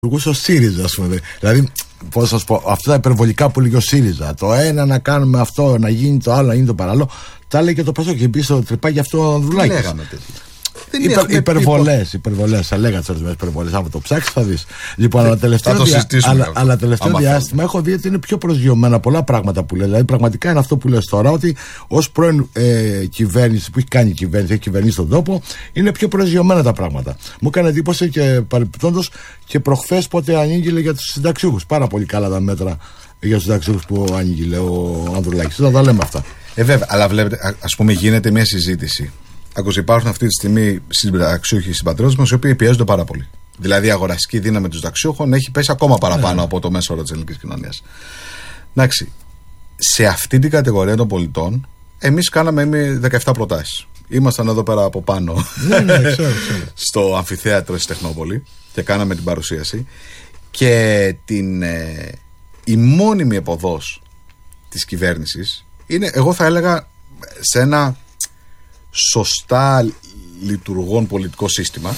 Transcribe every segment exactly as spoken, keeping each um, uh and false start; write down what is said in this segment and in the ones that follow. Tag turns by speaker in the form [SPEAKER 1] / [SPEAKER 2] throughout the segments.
[SPEAKER 1] Ο ΣΥΡΙΖΑ, ας πούμε. Δηλαδή, πώς σας πω, αυτά τα υπερβολικά που λέγει ο ΣΥΡΙΖΑ. Το ένα να κάνουμε αυτό, να γίνει το άλλο, να γίνει το παράλληλο. Τα λέει και το Πασόκ και πει στο τρυπάκι αυτό δουλάκι.
[SPEAKER 2] Λέγαμε τέτοια.
[SPEAKER 1] Υπερ, υπερβολές, υπερβολές. Θα λέγατε τι ορισμένες υπερβολές. Αν το ψάξει, θα δει. Λοιπόν, αλλά τελευταίο, δια... αλλά, αλλά τελευταίο διάστημα έχω δει ότι είναι πιο προσγειωμένα πολλά πράγματα που λέει. Δηλαδή, πραγματικά είναι αυτό που λες τώρα, ότι ως πρώην ε, κυβέρνηση που έχει κάνει κυβέρνηση, έχει κυβερνήσει τον τόπο, είναι πιο προσγειωμένα τα πράγματα. Μου έκανε εντύπωση και παρεπιπτόντως και προχθές πότε ανήγγειλε για τους συνταξιούχους. Πάρα πολύ καλά τα μέτρα για τους συνταξιούχους που ανήγγειλε ο Ανδρουλάκης. Θα τα λέμε αυτά.
[SPEAKER 2] Ε, βέβαια, αλλά βλέπετε, ας πούμε, γίνεται μια συζήτηση. Ακούστε, υπάρχουν αυτή τη στιγμή συνταξιούχοι συμπατριώτες μας οι οποίοι πιέζονται πάρα πολύ. Δηλαδή, η αγοραστική δύναμη των συνταξιούχων έχει πέσει ακόμα παραπάνω yeah. από το μέσο όρο της ελληνικής κοινωνίας. Εντάξει, σε αυτή την κατηγορία των πολιτών, εμείς κάναμε δεκαεπτά προτάσεις. Ήμασταν εδώ πέρα από πάνω
[SPEAKER 1] ναι, ναι, ξέρω, ξέρω.
[SPEAKER 2] στο αμφιθέατρο της Τεχνόπολη και κάναμε την παρουσίαση. Και την, ε, η μόνιμη επωδός της κυβέρνησης είναι, εγώ θα έλεγα, σε ένα σωστά λειτουργών πολιτικό σύστημα,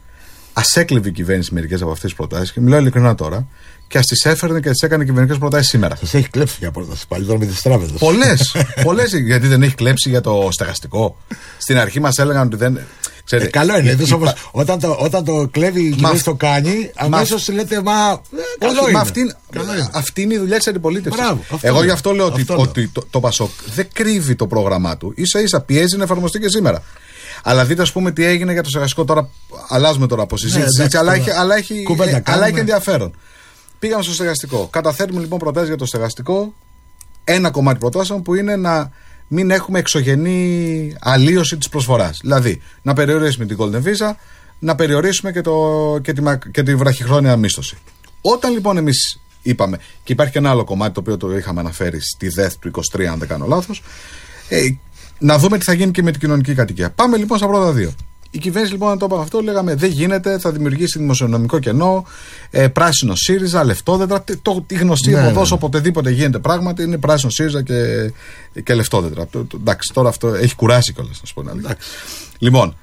[SPEAKER 2] ας έκλεβε η κυβέρνηση μερικές από αυτές τις προτάσεις, και μιλάω ειλικρινά τώρα, και ας τις έφερνε και τις έκανε κυβερνικές προτάσεις σήμερα.
[SPEAKER 1] Σας έχει κλέψει για πρόταση πάλι τώρα με τις τράπεζες.
[SPEAKER 2] Πολλές, πολλές, γιατί δεν έχει κλέψει για το στεγαστικό. Στην αρχή μας έλεγαν ότι δεν.
[SPEAKER 1] Ξέρετε, ε, καλό είναι. Υπά... Όμως, όταν, το, όταν το κλέβει η κυβέρνηση το κάνει, αμέσως μα... λέτε, μα. Ε, καλό
[SPEAKER 2] όχι,
[SPEAKER 1] είναι.
[SPEAKER 2] Αυτή, είναι. αυτή είναι η δουλειά της αντιπολίτευσης. Εγώ
[SPEAKER 1] λέω.
[SPEAKER 2] γι' αυτό λέω
[SPEAKER 1] αυτό
[SPEAKER 2] ότι, ότι το, το Πασόκ δεν κρύβει το πρόγραμμά του. Ίσα ίσα πιέζει να εφαρμοστεί και σήμερα. Αλλά δείτε, ας πούμε, τι έγινε για το στεγαστικό τώρα. Αλλάζουμε τώρα από συζήτηση, ναι, αλλά, έχει, αλλά, έχει, ε, αλλά έχει ενδιαφέρον. Πήγαμε στο στεγαστικό. Καταθέτουμε λοιπόν προτάσεις για το στεγαστικό. Ένα κομμάτι προτάσεων που είναι να μην έχουμε εξωγενή αλλίωση της προσφοράς. Δηλαδή, να περιορίσουμε την Golden Visa, να περιορίσουμε και, το, και, τη, και τη βραχυχρόνια μίσθωση. Όταν λοιπόν εμείς είπαμε, και υπάρχει και ένα άλλο κομμάτι το οποίο το είχαμε αναφέρει στη ΔΕΘ του είκοσι τρία, αν δεν κάνω λάθος, ε, να δούμε τι θα γίνει και με την κοινωνική κατοικία. Πάμε λοιπόν στα πρώτα δύο. Η κυβέρνηση λοιπόν, να το είπαμε αυτό, λέγαμε δεν γίνεται, θα δημιουργήσει δημοσιονομικό κενό, ε, πράσινο ΣΥΡΙΖΑ, λεφτόδεντρα. Το, τη γνωστή ναι, εποδός, ναι. Οποτεδήποτε γίνεται πράγματι, είναι πράσινο ΣΥΡΙΖΑ και, και λεφτόδεντρα. Το, το, εντάξει, τώρα αυτό έχει κουράσει κιόλας, να σου πω ένα λίγο. Λοιπόν,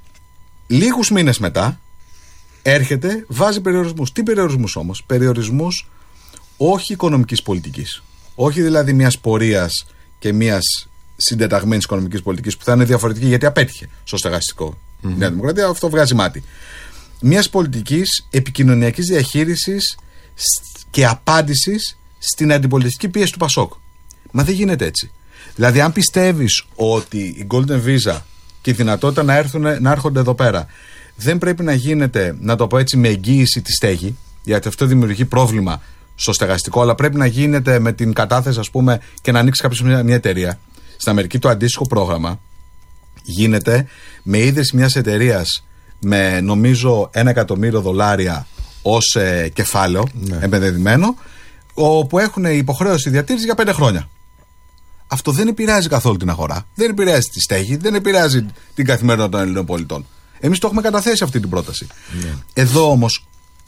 [SPEAKER 2] λίγους μήνες μετά έρχεται, βάζει περιορισμούς. Τι περιορισμούς όμως? Περιορισμούς όχι οικονομικής πολιτικής. Όχι δηλαδή μιας πορείας και μιας συντεταγμένης οικονομικής πολιτικής που θα είναι διαφορετική, γιατί απέτυχε στο στεγαστικό. Mm-hmm. Η Νέα Δημοκρατία αυτό βγάζει μάτι. Μιας πολιτικής επικοινωνιακής διαχείρισης και απάντησης στην αντιπολιτευτική πίεση του Πασόκ. Μα δεν γίνεται έτσι. Δηλαδή, αν πιστεύεις ότι η Golden Visa και η δυνατότητα να, έρθουν, να έρχονται εδώ πέρα δεν πρέπει να γίνεται, να το πω έτσι, με εγγύηση τη στέγη, γιατί αυτό δημιουργεί πρόβλημα στο στεγαστικό, αλλά πρέπει να γίνεται με την κατάθεση, ας πούμε, και να ανοίξει κάποιος μια, μια εταιρεία. Στην Αμερική το αντίστοιχο πρόγραμμα γίνεται με ίδρυση μιας εταιρείας με νομίζω ένα εκατομμύριο δολάρια ως ε, κεφάλαιο ναι. επενδυμένο, όπου έχουν υποχρέωση διατήρηση για πέντε χρόνια. Αυτό δεν επηρεάζει καθόλου την αγορά, δεν επηρεάζει τη στέγη, δεν επηρεάζει την καθημερινότητα των Ελληνικών πολιτών. Εμείς το έχουμε καταθέσει αυτή την πρόταση. Ναι. Εδώ όμως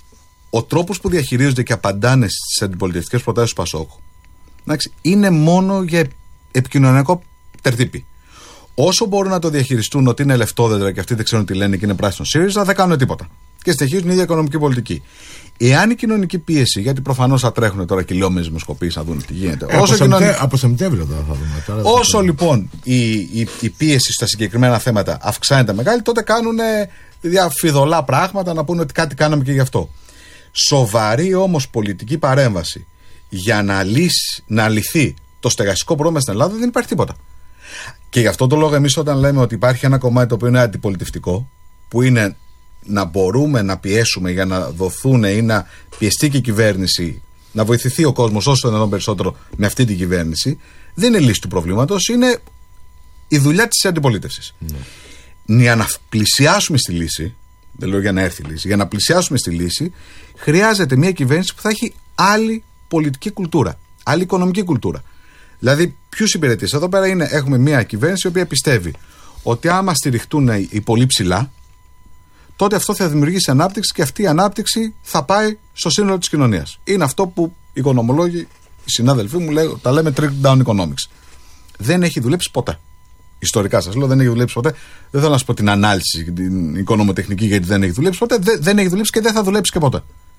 [SPEAKER 2] ο τρόπος που διαχειρίζονται και απαντάνε στις αντιπολιτευτικές προτάσεις του Πασόκ είναι μόνο για επικοινωνιακό τερτύπι. Όσο μπορούν να το διαχειριστούν ότι είναι λεφτόδεντρα και αυτοί δεν ξέρουν τι λένε και είναι πράσινο ΣΥΡΙΖΑ, δεν κάνουν τίποτα. Και στοιχίζουν την ίδια οικονομική πολιτική. Εάν η κοινωνική πίεση, γιατί προφανώς θα τρέχουν τώρα κυλιόμενες δημοσκοπήσεις να δουν τι γίνεται.
[SPEAKER 1] Ε, όσο από, κοινωνική... Σεπτέ... από Σεπτέμβριο τώρα θα δούμε. Τώρα
[SPEAKER 2] όσο
[SPEAKER 1] θα...
[SPEAKER 2] λοιπόν η, η, η πίεση στα συγκεκριμένα θέματα αυξάνεται μεγάλη, τότε κάνουν διαφιδωλά πράγματα να πούνε ότι κάτι κάναμε και γι' αυτό. Σοβαρή όμως πολιτική παρέμβαση για να, λύσει, να λυθεί το στεγαστικό πρόβλημα στην Ελλάδα δεν υπάρχει τίποτα. Και γι' αυτό το λόγο εμείς όταν λέμε ότι υπάρχει ένα κομμάτι το οποίο είναι αντιπολιτευτικό, που είναι να μπορούμε να πιέσουμε για να δοθούν ή να πιεστεί και η κυβέρνηση, να βοηθηθεί ο κόσμος όσο το δυνατόν περισσότερο με αυτή την κυβέρνηση, δεν είναι λύση του προβλήματος, είναι η δουλειά της αντιπολίτευσης. Ναι. Για να πλησιάσουμε στη λύση, δεν λέω για να έρθει η λύση, για να πλησιάσουμε στη λύση, χρειάζεται μια κυβέρνηση που θα έχει άλλη πολιτική κουλτούρα, άλλη οικονομική κουλτούρα. Δηλαδή, ποιους υπηρετείς? Εδώ πέρα είναι, έχουμε μια κυβέρνηση η οποία πιστεύει ότι άμα στηριχτούν οι πολύ ψηλά, τότε αυτό θα δημιουργήσει ανάπτυξη και αυτή η ανάπτυξη θα πάει στο σύνολο της κοινωνίας. Είναι αυτό που οι οικονομολόγοι, οι συνάδελφοί μου, λέει, τα λέμε trickle down economics. Δεν έχει δουλέψει ποτέ. Ιστορικά σας λέω, δεν έχει δουλέψει ποτέ. Δεν θέλω να σας πω την ανάλυση, την οικονομοτεχνική, γιατί δεν έχει δουλέψει ποτέ. Δεν, δεν έχει δουλέψει και δεν θα δουλέψει και ποτέ.